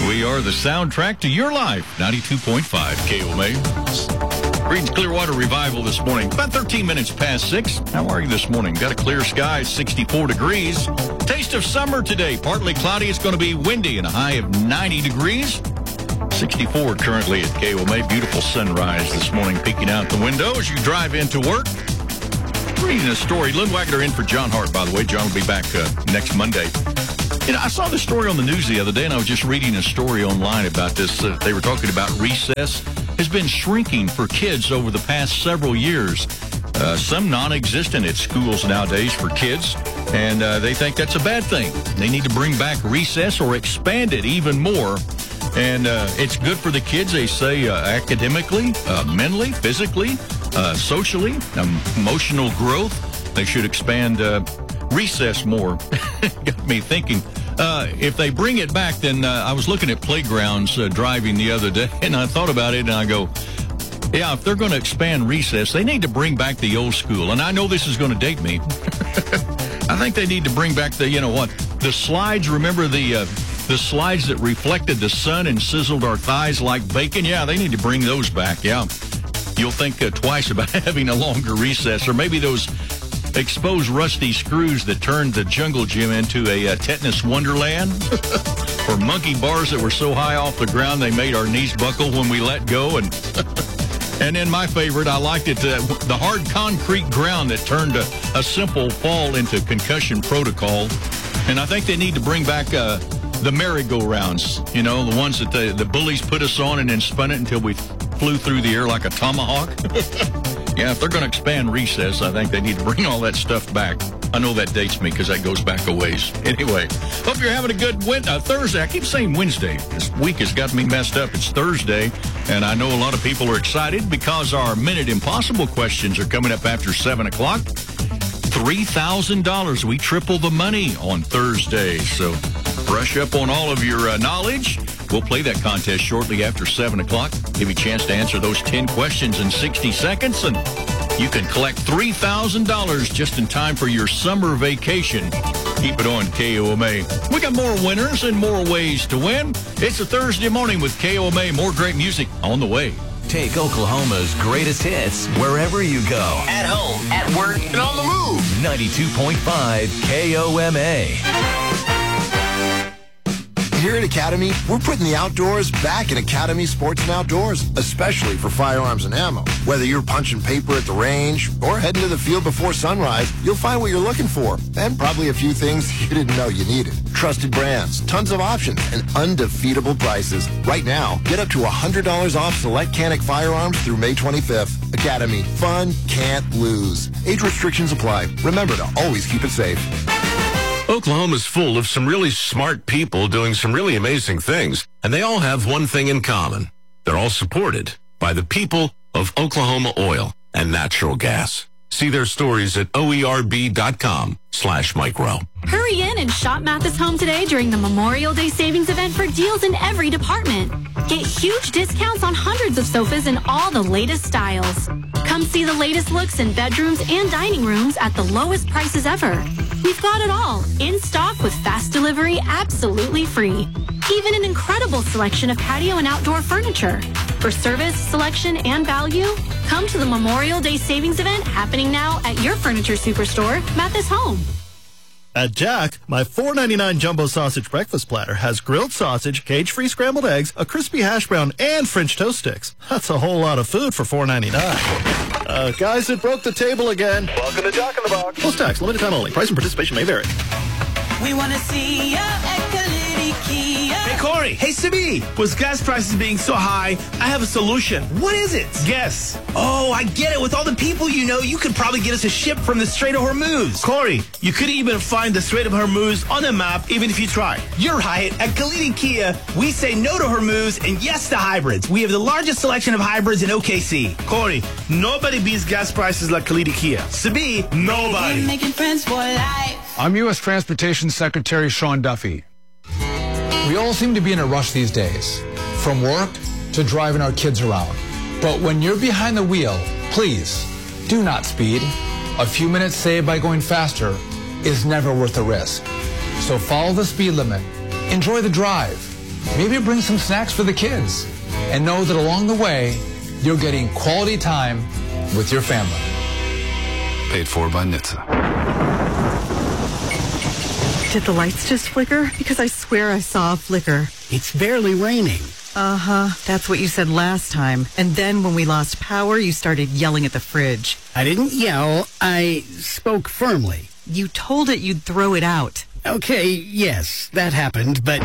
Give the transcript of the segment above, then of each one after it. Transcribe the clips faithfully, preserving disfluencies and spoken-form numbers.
We are the soundtrack to your life. ninety-two point five K O M A. Greetings, Clearwater Revival this morning. About thirteen minutes past six. How are you this morning? Got a clear sky, sixty-four degrees. Taste of summer today. Partly cloudy. It's going to be windy and a high of ninety degrees. sixty-four currently at K O M A. Beautiful sunrise this morning peeking out the window as you drive into work. Reading a story. Lynn Wagner in for John Hart, by the way. John will be back uh, next Monday. You know, I saw this story on the news the other day, and I was just reading a story online about this. Uh, they were talking about recess has been shrinking for kids over the past several years. Uh, some non-existent at schools nowadays for kids, and uh, they think that's a bad thing. They need to bring back recess or expand it even more. And uh, it's good for the kids, they say, uh, academically, uh, mentally, physically, uh, socially, um, emotional growth. They should expand uh, recess more. Got me thinking. Uh, if they bring it back, then uh, I was looking at playgrounds uh, driving the other day, and I thought about it, and I go, yeah, if they're going to expand recess, they need to bring back the old school. And I know this is going to date me. I think they need to bring back the, you know what, the slides. Remember the uh, the slides that reflected the sun and sizzled our thighs like bacon? Yeah, they need to bring those back, yeah. You'll think uh, twice about having a longer recess, or maybe those exposed rusty screws that turned the jungle gym into a uh, tetanus wonderland, or monkey bars that were so high off the ground they made our knees buckle when we let go. And and then my favorite, I liked it, uh, the hard concrete ground that turned a, a simple fall into concussion protocol. And I think they need to bring back uh, the merry-go-rounds, you know, the ones that the, the bullies put us on and then spun it until we flew through the air like a tomahawk. Yeah, if they're going to expand recess, I think they need to bring all that stuff back. I know that dates me because that goes back a ways. Anyway, hope you're having a good win- uh, Thursday. I keep saying Wednesday. This week has got me messed up. It's Thursday, and I know a lot of people are excited because our Minute Impossible questions are coming up after seven o'clock. three thousand dollars. We triple the money on Thursday, so brush up on all of your uh, knowledge. We'll play that contest shortly after seven o'clock. Give you a chance to answer those ten questions in sixty seconds, and you can collect three thousand dollars just in time for your summer vacation. Keep it on K O M A. We got more winners and more ways to win. It's a Thursday morning with K O M A. More great music on the way. Take Oklahoma's greatest hits wherever you go. At home, at work, and on the move. ninety-two point five K O M A. Here at Academy, we're putting the outdoors back in Academy Sports and Outdoors, especially for firearms and ammo. Whether you're punching paper at the range or heading to the field before sunrise, you'll find what you're looking for, and probably a few things you didn't know you needed. Trusted brands, tons of options, and undefeatable prices. Right now, get up to one hundred dollars off select Canic firearms through May twenty-fifth. Academy, fun can't lose. Age restrictions apply. Remember to always keep it safe. Oklahoma's full of some really smart people doing some really amazing things, and they all have one thing in common. They're all supported by the people of Oklahoma Oil and Natural Gas. See their stories at oerb.com slash micro. Hurry in and shop Mathis Home today during the Memorial Day savings event for deals in every department. Get huge discounts on hundreds of sofas in all the latest styles. Come see the latest looks in bedrooms and dining rooms at the lowest prices ever. We've got it all in stock with fast delivery absolutely free. Even an incredible selection of patio and outdoor furniture. For service, selection, and value, come to the Memorial Day savings event happening now at your furniture superstore, Mathis Home. At Jack, my four ninety-nine jumbo sausage breakfast platter has grilled sausage, cage-free scrambled eggs, a crispy hash brown, and French toast sticks. That's a whole lot of food for four ninety-nine. Uh, guys, it broke the table again. Welcome to Jack in the Box. Post tax, limited time only. Price and participation may vary. We want to see ya at Kalidi Kia. Hey, Corey. Hey, Sibi. With gas prices being so high, I have a solution. What is it? Guess. Oh, I get it. With all the people you know, you could probably get us a ship from the Strait of Hormuz. Corey, you couldn't even find the Strait of Hormuz on the map, even if you tried. You're right. At Kalidi Kia, we say no to Hormuz and yes to hybrids. We have the largest selection of hybrids in O K C. Corey, nobody beats gas prices like Kalidi Kia. Sibi, nobody. We're making friends for life. I'm U S Transportation Secretary Sean Duffy. We all seem to be in a rush these days, from work to driving our kids around. But when you're behind the wheel, please do not speed. A few minutes saved by going faster is never worth the risk. So follow the speed limit, enjoy the drive, Maybe bring some snacks for the kids. And know that along the way, you're getting quality time with your family. Paid for by N H T S A. Did the lights just flicker? Because I swear I saw a flicker. It's barely raining. Uh-huh. That's what you said last time. And then when we lost power, you started yelling at the fridge. I didn't yell. I spoke firmly. You told it you'd throw it out. Okay, yes, that happened, but...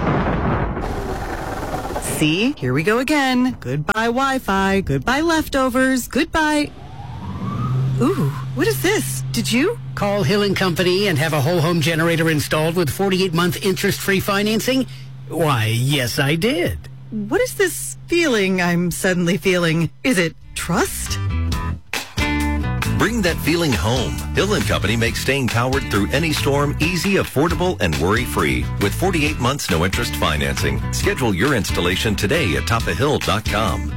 See? Here we go again. Goodbye Wi-Fi. Goodbye leftovers. Goodbye... Ooh, what is this? Did you? Call Hill and Company and have a whole home generator installed with forty-eight month interest-free financing? Why, yes, I did. What is this feeling I'm suddenly feeling? Is it trust? Bring that feeling home. Hill and Company makes staying powered through any storm easy, affordable, and worry-free with forty-eight months no-interest financing. Schedule your installation today at top of hill dot com.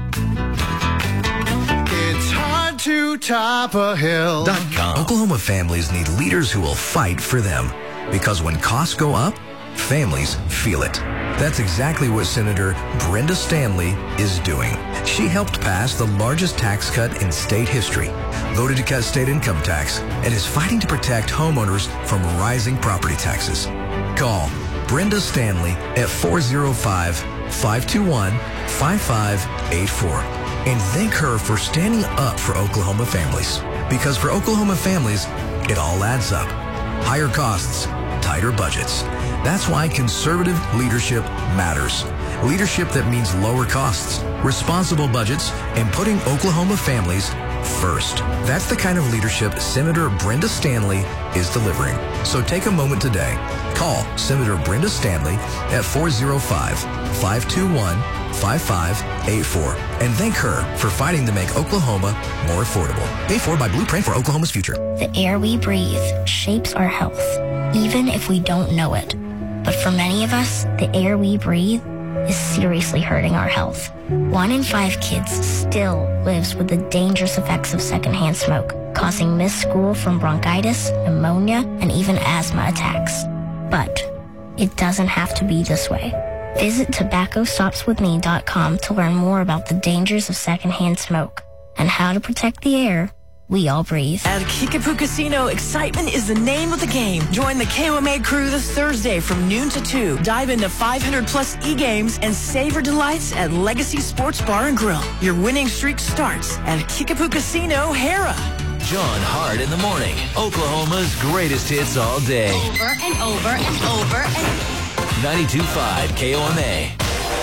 It's hard to top a hill. Oklahoma families need leaders who will fight for them. Because when costs go up, families feel it. That's exactly what Senator Brenda Stanley is doing. She helped pass the largest tax cut in state history, voted to cut state income tax, and is fighting to protect homeowners from rising property taxes. Call Brenda Stanley at four oh five, five two one, five five eight four and thank her for standing up for Oklahoma families. Because for Oklahoma families, it all adds up. Higher costs, tighter budgets. That's why conservative leadership matters. Leadership that means lower costs, responsible budgets, and putting Oklahoma families first. That's the kind of leadership Senator Brenda Stanley is delivering. So take a moment today. Call Senator Brenda Stanley at four oh five, five two one, five five eight four and thank her for fighting to make Oklahoma more affordable. Paid for by Blueprint for Oklahoma's future. The air we breathe shapes our health, even if we don't know it. But for many of us, the air we breathe is seriously hurting our health. One in five kids still lives with the dangerous effects of secondhand smoke, causing missed school from bronchitis, pneumonia, and even asthma attacks. But it doesn't have to be this way. Visit tobacco stops with me dot com to learn more about the dangers of secondhand smoke and how to protect the air we all breathe. At Kickapoo Casino, excitement is the name of the game. Join the K O M A crew this Thursday from noon to two. Dive into five hundred plus e-games and savor delights at Legacy Sports Bar and Grill. Your winning streak starts at Kickapoo Casino, Hera. John Hart in the morning. Oklahoma's greatest hits all day. Over and over and over and ninety-two point five K O M A.